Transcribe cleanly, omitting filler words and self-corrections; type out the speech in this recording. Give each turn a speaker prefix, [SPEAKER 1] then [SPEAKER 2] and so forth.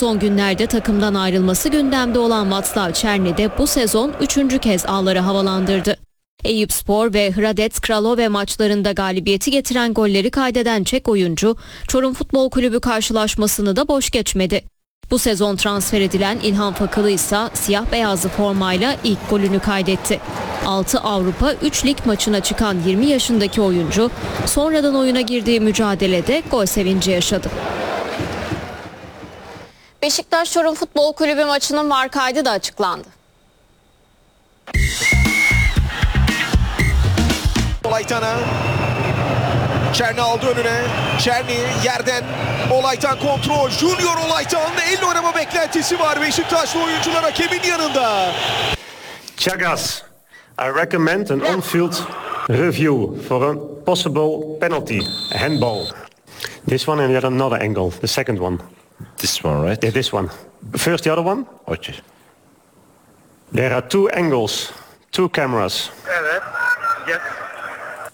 [SPEAKER 1] Son günlerde takımdan ayrılması gündemde olan Václav Černý de bu sezon 3. kez ağları havalandırdı. Eyüpspor ve Hradec Kralove maçlarında galibiyeti getiren golleri kaydeden Çek oyuncu, Çorum Futbol Kulübü karşılaşmasını da boş geçmedi. Bu sezon transfer edilen İlhan Fakılı ise siyah beyazlı formayla ilk golünü kaydetti. 6 Avrupa 3 lig maçına çıkan 20 yaşındaki oyuncu sonradan oyuna girdiği mücadelede gol sevinci yaşadı. Beşiktaş Çorum Futbol Kulübü maçının var kaydı da açıklandı.
[SPEAKER 2] Olaytan'a. Černý aldı önüne. Černý yerden. Olaytan kontrol. Junior Olaytan. Elle oynama beklentisi var. Beşiktaşlı oyuncular hakemin yanında.
[SPEAKER 3] Chagas, I recommend an on-field review for a possible penalty, a handball. This one and yet another angle, the second one.
[SPEAKER 4] This one, right?
[SPEAKER 3] Yeah, this one. First the other one.
[SPEAKER 4] Okay.
[SPEAKER 3] There are two angles, two cameras.
[SPEAKER 5] Evet. Yes.